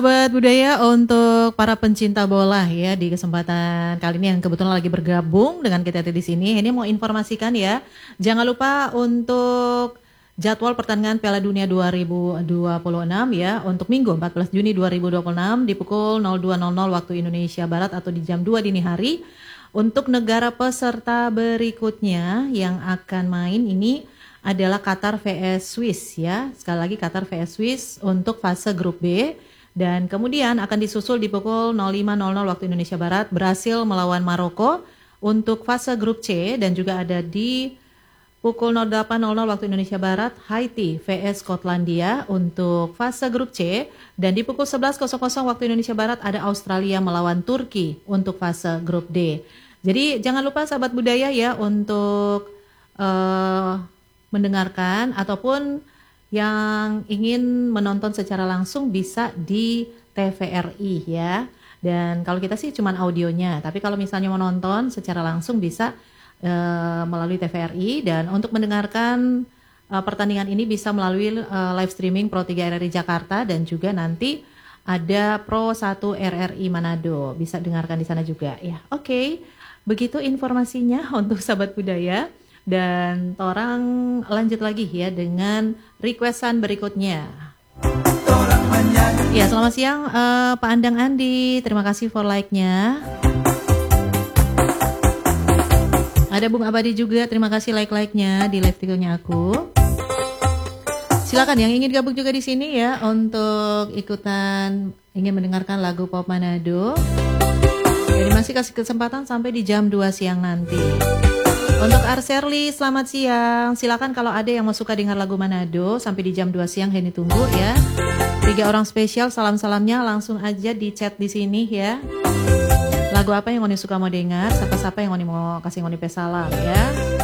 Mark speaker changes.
Speaker 1: Sahabat budaya untuk para pencinta bola ya di kesempatan kali ini yang kebetulan lagi bergabung dengan kita di sini. Ini mau informasikan ya, jangan lupa untuk jadwal pertandingan Piala Dunia 2026 ya untuk Minggu 14 Juni 2026 di pukul 02.00 waktu Indonesia Barat atau di jam 2 dini hari. Untuk negara peserta berikutnya yang akan main ini adalah Qatar vs Swiss ya. Sekali lagi Qatar vs Swiss untuk fase grup B. Dan kemudian akan disusul di pukul 05.00 waktu Indonesia Barat Brasil melawan Maroko untuk fase grup C, dan juga ada di pukul 08.00 waktu Indonesia Barat Haiti vs Skotlandia untuk fase grup C, dan di pukul 11.00 waktu Indonesia Barat ada Australia melawan Turki untuk fase grup D. Jadi jangan lupa sahabat budaya ya untuk mendengarkan ataupun yang ingin menonton secara langsung bisa di TVRI ya. Dan kalau kita sih cuman audionya, tapi kalau misalnya mau nonton secara langsung bisa melalui TVRI. Dan untuk mendengarkan pertandingan ini bisa melalui live streaming Pro 3 RRI Jakarta, dan juga nanti ada Pro 1 RRI Manado, bisa dengarkan di sana juga ya. Oke, begitu informasinya untuk sahabat budaya. Dan orang lanjut lagi ya dengan requestan berikutnya. Ya, selamat siang Pak Andang Andi, terima kasih for like-nya. Ada Bung Abadi juga, terima kasih like-nya di live tiktonya aku. Silakan yang ingin gabung juga di sini ya untuk ikutan ingin mendengarkan lagu pop Manado. Jadi masih kasih kesempatan sampai di jam 2 siang nanti. Untuk Arserli, selamat siang. Silakan kalau ada yang mau suka dengar lagu Manado sampai di jam 2 siang, Henny tunggu ya. 3 orang spesial, salam-salamnya langsung aja di chat di sini ya. Lagu apa yang Ngoni suka mau dengar, siapa-siapa yang Ngoni mau kasih Ngoni pesalam ya.